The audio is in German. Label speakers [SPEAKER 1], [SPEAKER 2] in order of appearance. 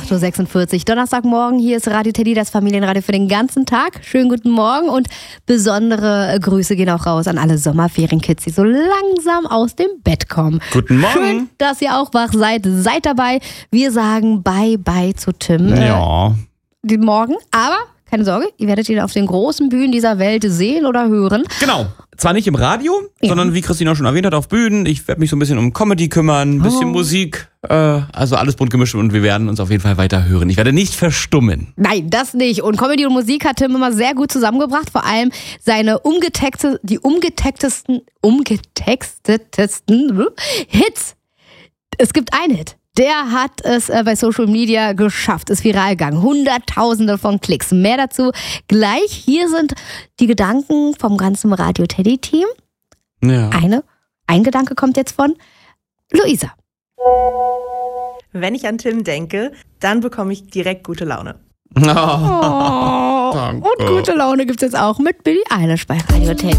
[SPEAKER 1] 8.46 Uhr, Donnerstagmorgen. Hier ist Radio Teddy, das Familienradio für den ganzen Tag. Schönen guten Morgen und besondere Grüße gehen auch raus an alle Sommerferienkids, die so langsam aus dem Bett kommen.
[SPEAKER 2] Guten Morgen.
[SPEAKER 1] Schön, dass ihr auch wach seid. Seid dabei. Wir sagen Bye-bye zu Tim.
[SPEAKER 2] Ja.
[SPEAKER 1] Den Morgen, aber keine Sorge, ihr werdet ihn auf den großen Bühnen dieser Welt sehen oder hören.
[SPEAKER 2] Genau. Zwar nicht im Radio, sondern wie Christina schon erwähnt hat, auf Bühnen. Ich werde mich so ein bisschen um Comedy kümmern, ein bisschen Musik, also alles bunt gemischt und wir werden uns auf jeden Fall weiter hören. Ich werde nicht verstummen.
[SPEAKER 1] Nein, das nicht. Und Comedy und Musik hat Tim immer sehr gut zusammengebracht. Vor allem seine umgetextetesten Hits. Es gibt einen Hit. Der hat es bei Social Media geschafft, ist viral gegangen. Hunderttausende von Klicks. Mehr dazu gleich. Hier sind die Gedanken vom ganzen Radio Teddy Team.
[SPEAKER 2] Ja.
[SPEAKER 1] Ein Gedanke kommt jetzt von Luisa.
[SPEAKER 3] Wenn ich an Tim denke, dann bekomme ich direkt gute Laune.
[SPEAKER 1] Oh, und gute Laune gibt's jetzt auch mit Billie Eilish bei Radio Teddy.